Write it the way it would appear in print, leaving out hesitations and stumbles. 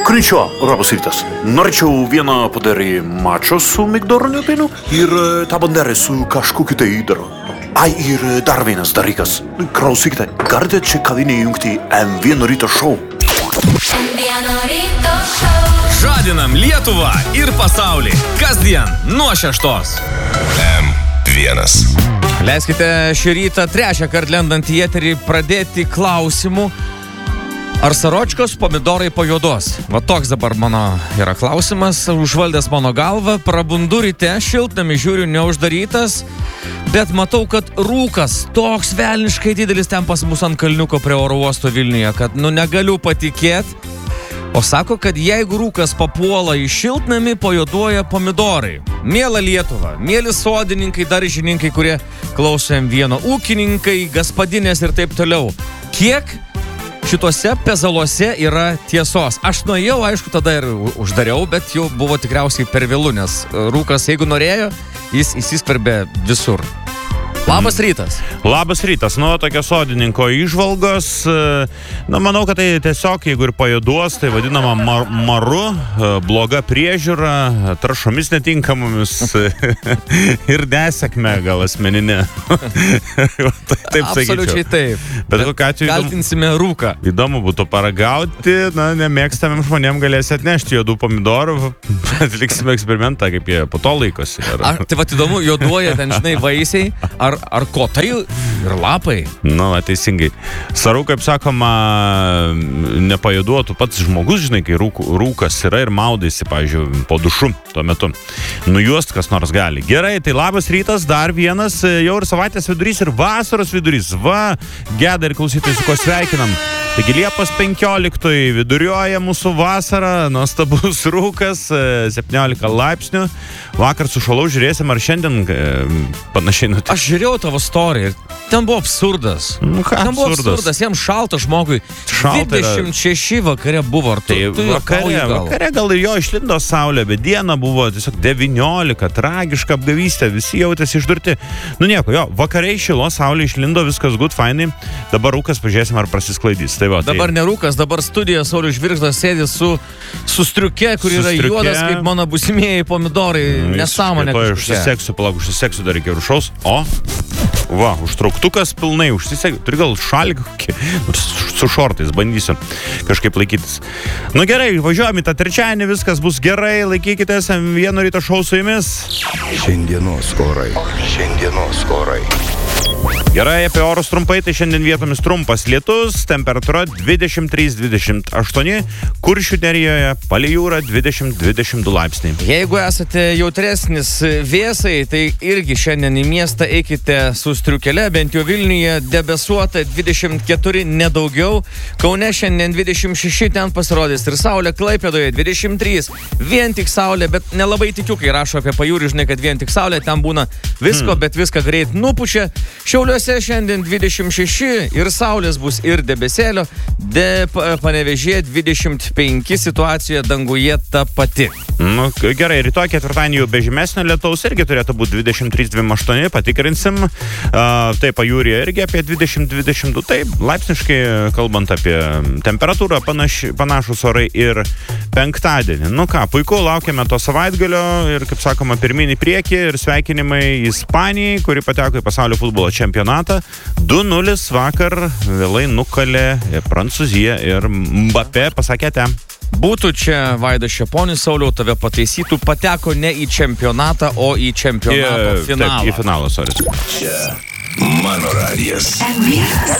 Konnichiwa, labas rytas. Norėčiau vieną padarį mačo su migdoroniu pienu ir tą banderę su kažkokiu tai įdaru. Ai, ir dar vienas dalykas. Klausykite, galite čia kavinėje jungti M1 ryto šou. Žadinam Lietuvą ir pasaulį. Kasdien nuo 6. M1. Leiskite šį rytą trečią kartą lendant į eterį pradėti klausimų. Ar saročkos pomidorai po juodos? Va toks dabar mano yra klausimas, užvaldęs mano galvą, prabundu ryte, šiltnamį žiūriu neuždarytas, bet matau, kad rūkas toks velniškai didelis ten pas mus ant kalniuko prie oro uosto Vilniuje, kad negaliu patikėti. O sako, kad jeigu rūkas papuola į šiltnamį, pajuoduoja pomidorai. Miela Lietuva, mieli sodininkai, daržininkai, kurie klauso M1, ūkininkai, gaspadinės ir taip toliau. Kiek šituose pezaluose yra tiesos? Aš nuėjau, aišku, tada ir uždariau, bet jau buvo tikriausiai per vėlu, nes rūkas, jeigu norėjo, jis įsiskverbė visur. Labas rytas. Labas rytas. Tokia sodininko įžvalgos. Manau, kad tai tiesiog, jeigu ir pajuoduos, tai vadinama maru, bloga priežiūra, trąšomis netinkamomis ir nesėkmė gal asmeninė. Taip absoliučiai taip. Bet kokiu atveju kaltinsime rūką. Įdomu būtų paragauti, nemėgstamiem žmonėm galės atnešti juodų pomidorų. Atliksime eksperimentą, kaip jie po to laikosi. Tai va įdomu, juoduoja ten, žinai, vaisiai, ar kotai ir lapai? Teisingai. Sarų, kaip sakoma, nepajuoduotų pats žmogus, žinai, kai rūkas yra ir maudaisi, pavyzdžiui, po dušu tuo metu. Nujuost kas nors gali. Gerai, tai labas rytas, dar vienas, jau ir savaitės vidurys ir vasaros vidurys. Va, Geda ir klausytojai, su ko sveikinam. Taigi Liepos 15 viduriuoja mūsų vasara, nuostabus rūkas, 17 laipsnių. Vakar sušalau, žiūrėsim, ar šiandien panašiai nutiko. Aš žiūrėjau tavo story ir ten buvo absurdas. Ten buvo absurdas, jam šalta žmogui. 26 vakare buvo, ar tu vakare gal ir jo išlindo saulė, bet diena buvo tiesiog 19, tragiška apgavystė, visi jautėsi išdurti. Nieko, vakariai šilo, saulė išlindo, viskas good, fainai. Dabar rūkas, pažiūrėsim, ar prasisklaidys. Dabar ne rūkas, dabar studija Saulius Žvirgždas sėdi su striuke, kur yra juodas kaip mano būsimieji pomidorai. Nesąmonė kažkokia. Užsiseksiu dar iki viršaus. Va, užtrauktukas pilnai užsiseksiu. Turi gal šalį kokį, su šortais bandysiu kažkaip laikytis. Gerai, važiuojame į tą trečiadienį, viskas bus gerai, laikykitės M1 ryto šou su jumis. Šiandienos orai. Gerai, apie orus trumpai, tai šiandien vietomis trumpas lietus, temperatūra 23-28, Kuršių nerijoje, palei jūrą 20-22 laipsniai. Jeigu esate jautresnis vėsai, tai irgi šiandien į miestą eikite su striukele, bent jau Vilniuje debesuota 24, nedaugiau, Kaune šiandien 26, ten pasirodys ir saulė, Klaipėdoje 23, vien tik saulė, bet nelabai tikiu, kai rašo apie pajūrį, žinai, kad vien tik saulė, ten būna visko, bet viską greit nupučia. Šiauliuose šiandien 26 ir saulės bus ir debesėlio, Panevėžyje 25, situacija danguje ta pati. Gerai, rytoj ketvirtadienį jau be žymesnio lietaus irgi turėtų būti 23-28, patikrinsim. Tai pajūryje irgi apie 20-22, tai laipsniškai kalbant apie temperatūrą panašus orai ir penktadienį. Puiku, laukiame to savaitgalio ir, kaip sakoma, pirminį priekį ir sveikinimai Ispanijai, kuri pateko į pasaulio futbolo čempionatą. 2-0 vakar vėlai nukalė Prancūzija ir Mbappé pasakėte. Būtų čia Vaidas Šeponis, Sauliau, tave pataisytų, pateko ne į čempionatą, o į čempionato finalą. Taip, į finalą, sorry. Čia mano radijas.